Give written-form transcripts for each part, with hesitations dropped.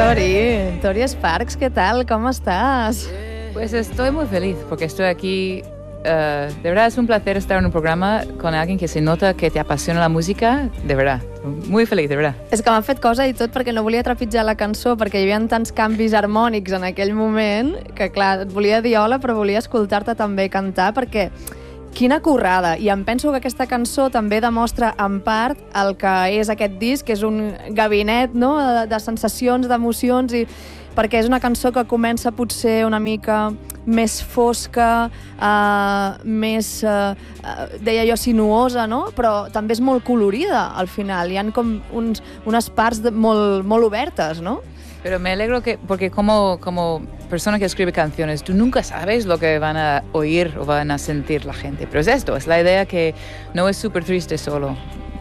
Tori Sparks, ¿qué tal? ¿Cómo estás? Pues estoy muy feliz porque estoy aquí. De verdad es un placer estar en un programa con alguien que se nota que te apasiona la música, de verdad. Muy feliç, de veritat. És que m'ha fet cosa i tot perquè no volia trepitjar la cançó, perquè hi havia tants canvis harmònics en aquell moment que, clar, et volia dir hola, però volia escoltar-te també cantar, perquè quina currada. I em penso que aquesta cançó també demostra en part el que és aquest disc, que és un gabinet, no?, de sensacions, d'emocions, i perquè és una cançó que comença potser una mica més fosca, més, deia jo, sinuosa, no? Però també és molt colorida al final. Hi ha com unes parts molt obertes, ¿no? Pero me alegro porque como persona que escribe canciones, tú nunca sabes lo que van a oír o van a sentir la gente. Pero es esto, es la idea que no es súper triste solo.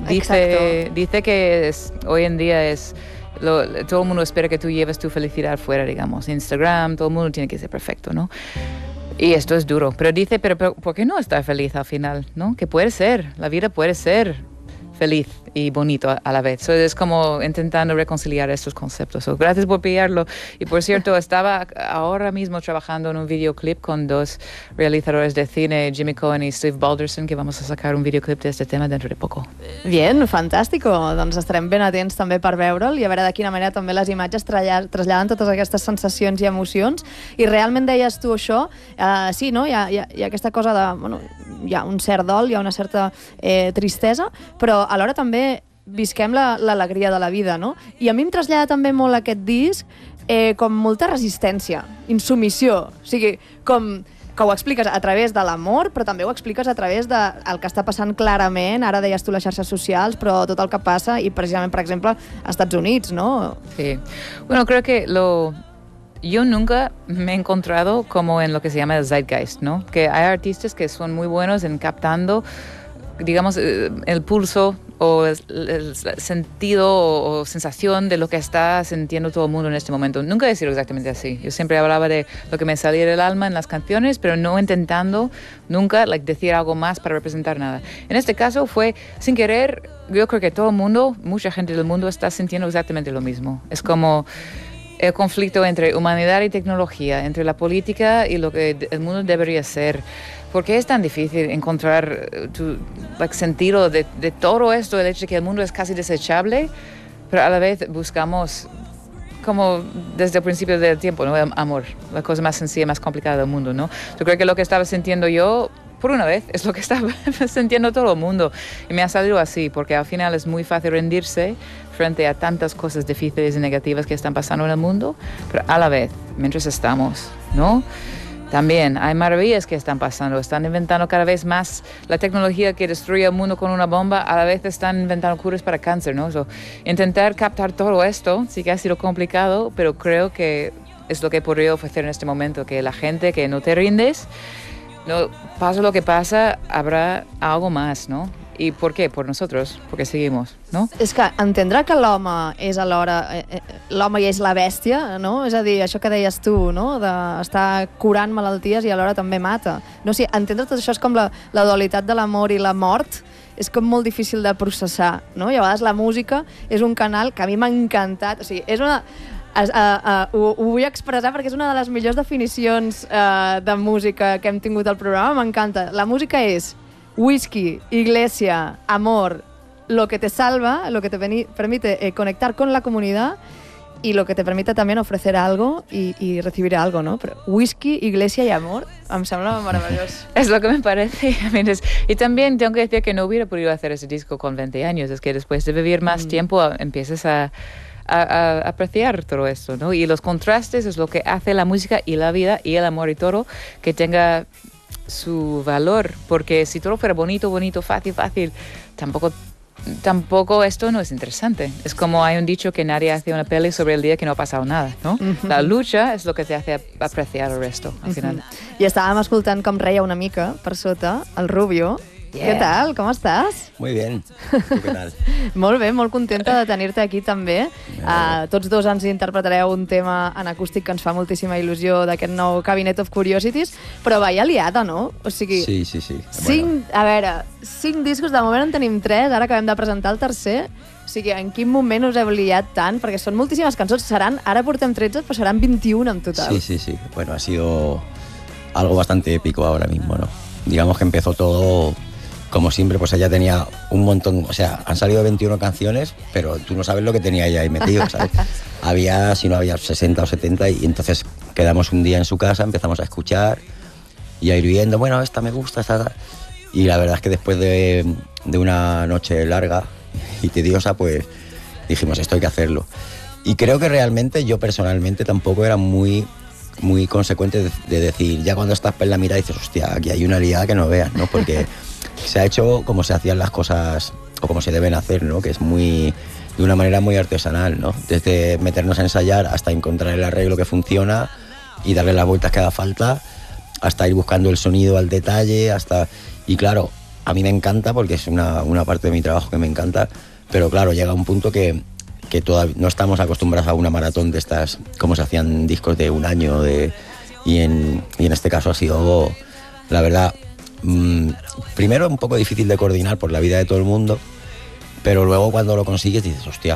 Dice que hoy en día es... todo el mundo espera que tú lleves tu felicidad fuera, digamos. Instagram, todo el mundo tiene que ser perfecto, ¿no? Y esto es duro. Pero dice, pero ¿por qué no estar feliz al final, no? Que puede ser, la vida puede ser feliz y bonito a la vez. Es como intentando reconciliar estos conceptos. Gracias por pillarlo. Y por cierto, estaba ahora mismo trabajando en un videoclip con dos realizadores de cine, Jimmy Cohen y Steve Balderson, que vamos a sacar un videoclip de este tema dentro de poco. Bien, fantàstico. Doncs estarem ben atents també per veure'l i a veure de quina manera també les imatges traslladen totes aquestes sensacions i emocions. I realment deies tu això, sí, no? Hi ha aquesta cosa de... Bueno, hi ha un cert dol, hi ha una certa tristesa, però alhora també visquem l'alegria de la vida, no? I a mi em trasllada també molt aquest disc com molta resistència, insumissió, o sigui, com que ho expliques a través de l'amor, però també ho expliques a través del que està passant clarament, ara deies tu les xarxes socials, però tot el que passa, i precisament, per exemple, als Estats Units, ¿no? Sí. Bueno, creo que yo nunca me he encontrado como en lo que se llama el zeitgeist, ¿no? Que hay artistas que son muy buenos en captando, digamos, el pulso o el sentido o sensación de lo que está sintiendo todo el mundo en este momento. Nunca he sido exactamente así. Yo siempre hablaba de lo que me salía del alma en las canciones, pero no intentando nunca decir algo más para representar nada. En este caso fue sin querer. Yo creo que todo el mundo, mucha gente del mundo está sintiendo exactamente lo mismo. Es como el conflicto entre humanidad y tecnología, entre la política y lo que el mundo debería ser. ¿Por qué es tan difícil encontrar tu sentido de todo esto, el hecho de que el mundo es casi desechable, pero a la vez buscamos, como desde el principio del tiempo, ¿no? El amor, la cosa más sencilla, más complicada del mundo, ¿no? Yo creo que lo que estaba sintiendo yo, por una vez, es lo que estaba sintiendo todo el mundo. Y me ha salido así, porque al final es muy fácil rendirse frente a tantas cosas difíciles y negativas que están pasando en el mundo, pero a la vez, mientras estamos, ¿no? También hay maravillas que están pasando. Están inventando cada vez más la tecnología que destruye el mundo con una bomba. A la vez están inventando curas para cáncer, ¿no? Intentar captar todo esto sí que ha sido complicado, pero creo que es lo que podría ofrecer en este momento, que la gente, que no te rindes, no, pasa lo que pasa, habrá algo más, ¿no? I per què? Per nosaltres, perquè seguimos, no? És que entendre que l'home és alhora... l'home ja és la bèstia, no? És a dir, això que deies tu, no? D'estar curant malalties i alhora també mata. No, sí, entendre tot això és com la dualitat de l'amor i la mort, és com molt difícil de processar, no? I a vegades la música és un canal que a mi m'ha encantat. O sigui, és una... ho vull expressar perquè és una de les millors definicions de música que hem tingut al programa. M'encanta. La música és whisky, iglesia, amor, lo que te salva, lo que te permite conectar con la comunidad y lo que te permite también ofrecer algo y recibir algo, ¿no? Pero whisky, iglesia y amor, em sembla maravilloso. Es lo que me parece. Y también tengo que decir que no hubiera podido hacer ese disco con 20 años. Es que después de vivir más tiempo empiezas a apreciar todo esto, ¿no? Y los contrastes es lo que hace la música y la vida y el amor y todo que tenga su valor, porque si todo fuera bonito, fácil, tampoco esto no es interesante. Es como hay un dicho que nadie hace una peli sobre el día que no ha pasado nada, no? La lucha es lo que te hace apreciar el resto, al final. I estàvem escoltant com reia una mica per sota el Rubio Què tal? Com estàs? Muy bien. ¿Tú qué tal? Molt bé, molt contenta de tenir-te aquí també. Tots dos ens interpretareu un tema en acústic que ens fa moltíssima il·lusió d'aquest nou Cabinet of Curiosities, però vaya liada, no? O sigui, Sí. A veure, 5 discos, de moment en tenim 3, ara acabem de presentar el tercer. O sigui, en quin moment us heu liat tant? Perquè són moltíssimes cançons, ara portem 13, però seran 21 en total. Sí. Bueno, ha sido algo bastante épico ahora mismo, ¿no? Digamos que empezó todo... Como siempre, pues ella tenía un montón, o sea, han salido 21 canciones, pero tú no sabes lo que tenía ella ahí metido, ¿sabes? Si no había 60 o 70, y entonces quedamos un día en su casa, empezamos a escuchar y a ir viendo, bueno, esta me gusta, esta... Y la verdad es que después de una noche larga y tediosa, pues dijimos, esto hay que hacerlo. Y creo que realmente yo personalmente tampoco era muy consecuente de decir, ya cuando estás en la mirada dices, hostia, aquí hay una liada que no veas, ¿no? Porque se ha hecho como se hacían las cosas o como se deben hacer, ¿no? Que es de una manera muy artesanal, ¿no? Desde meternos a ensayar hasta encontrar el arreglo que funciona y darle las vueltas que haga falta, hasta ir buscando el sonido al detalle, Y claro, a mí me encanta porque es una parte de mi trabajo que me encanta, pero claro, llega un punto que todavía no estamos acostumbrados a una maratón de estas, como se hacían discos de un año, y en este caso ha sido, la verdad, primero un poco difícil de coordinar por la vida de todo el mundo, pero luego cuando lo consigues dices, hostia,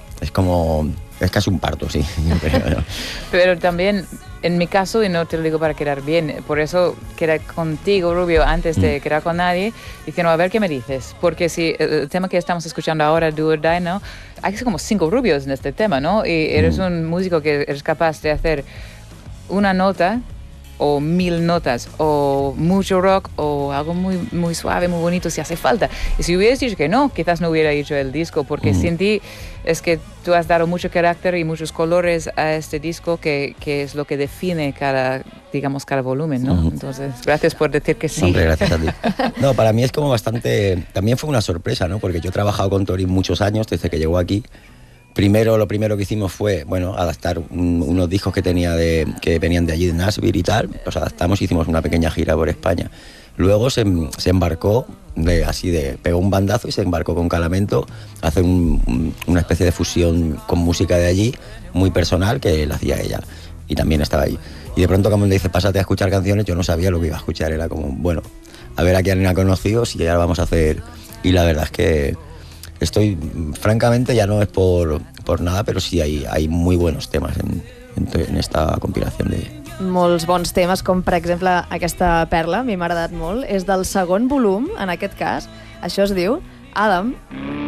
es casi un parto, sí. Pero también, en mi caso, y no te lo digo para quedar bien, por eso quedé contigo, Rubio, antes de quedar con nadie, diciendo, a ver qué me dices, porque si el tema que estamos escuchando ahora, Do or Die, ¿no? Hay como 5 rubios en este tema, ¿no? Y eres un músico que eres capaz de hacer una nota o 1000 notas, o mucho rock, o algo muy suave, muy bonito, si hace falta. Y si hubieras dicho que no, quizás no hubiera hecho el disco, porque sin ti es que tú has dado mucho carácter y muchos colores a este disco, que es lo que define cada volumen, ¿no? Entonces, gracias por decir que sí. Hombre, gracias a ti. No, para mí es como bastante... También fue una sorpresa, ¿no? Porque yo he trabajado con Tori muchos años, desde que llegó aquí. Lo primero que hicimos fue, adaptar unos discos que venían de allí, de Nashville y tal. Los adaptamos y hicimos una pequeña gira por España. Luego se embarcó, pegó un bandazo y se embarcó con Calamento a hacer una especie de fusión con música de allí, muy personal, que la hacía ella. Y también estaba ahí. Y de pronto, como me dice, pásate a escuchar canciones, yo no sabía lo que iba a escuchar. Era como, bueno, a ver a quién ha conocido, si ya lo vamos a hacer. Y la verdad es que estoy, francamente, ya no es por nada, pero sí hay muy buenos temas en esta compilación de... Molts bons temes, com per exemple aquesta perla, a mi m'ha agradat molt. És del segon volum, en aquest cas. Això es diu Adam.